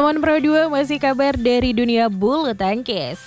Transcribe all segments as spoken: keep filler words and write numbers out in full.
Teman Pro dua masih kabar dari dunia bulu tangkis.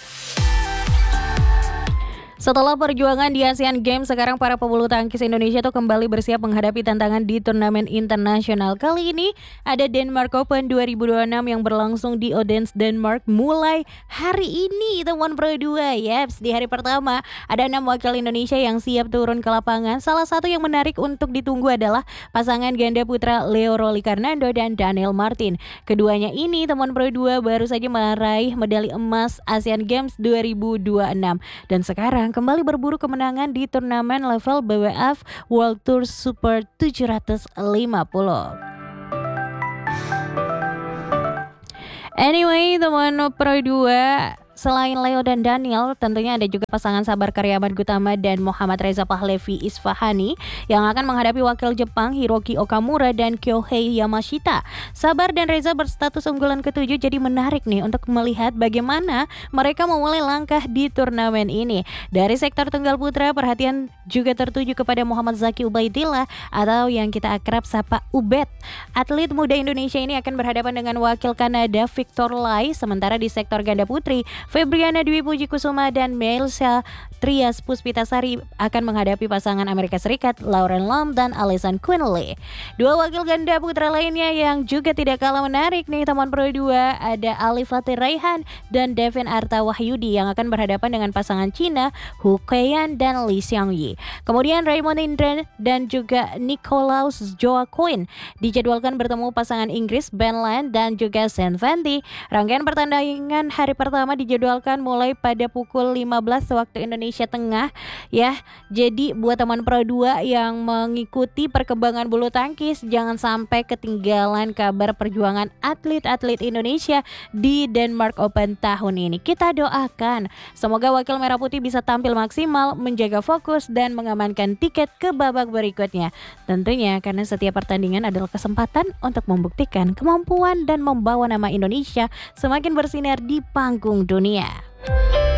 Setelah perjuangan di Asian Games, sekarang para pebulu tangkis Indonesia tuh kembali bersiap menghadapi tantangan di turnamen internasional. Kali ini ada Denmark Open dua ribu dua puluh enam yang berlangsung di Odense, Denmark mulai hari ini, teman Pro dua. Yaps, di hari pertama ada enam wakil Indonesia yang siap turun ke lapangan. Salah satu yang menarik untuk ditunggu adalah pasangan ganda putra Leo Rolikarnando dan Daniel Martin. Keduanya ini, teman Pro dua, baru saja meraih medali emas Asian Games dua ribu dua puluh enam dan sekarang kembali berburu kemenangan di turnamen level B W F World Tour Super tujuh ratus lima puluh. Anyway, teman Pro dua, selain Leo dan Daniel, tentunya ada juga pasangan Sabar Karyaman Gutama dan Muhammad Reza Pahlavi Isfahani yang akan menghadapi wakil Jepang Hiroki Okamura dan Kyohei Yamashita. Sabar dan Reza berstatus unggulan ketujuh, jadi menarik nih untuk melihat bagaimana mereka memulai langkah di turnamen ini. Dari sektor tunggal putra, perhatian juga tertuju kepada Muhammad Zaki Ubaidillah atau yang kita akrab sapa Ubed. Atlet muda Indonesia ini akan berhadapan dengan wakil Kanada Victor Lai, sementara di sektor ganda putri Febriana Dwi Puji Kusuma dan Melisa Trias Puspitasari akan menghadapi pasangan Amerika Serikat Lauren Lam dan Alison Quinley. Dua wakil ganda putra lainnya yang juga tidak kalah menarik nih teman Pro dua, ada Ali Fatih Raihan dan Devin Arta Wahyudi yang akan berhadapan dengan pasangan Cina Hu Keiyan dan Lee Xiangyi. Kemudian Raymond Indren dan juga Nicolaus Joaquin dijadwalkan bertemu pasangan Inggris Ben Land dan juga Saint Vandy. Rangkaian pertandingan hari pertama dijadwalkan mulai pada pukul lima belas waktu Indonesia Tengah ya. Jadi buat teman Pro dua yang mengikuti perkembangan bulu tangkis, jangan sampai ketinggalan kabar perjuangan atlet-atlet Indonesia di Denmark Open tahun ini. Kita doakan semoga wakil merah putih bisa tampil maksimal, menjaga fokus dan mengamankan tiket ke babak berikutnya. Tentunya karena setiap pertandingan adalah kesempatan untuk membuktikan kemampuan dan membawa nama Indonesia semakin bersinar di panggung dunia.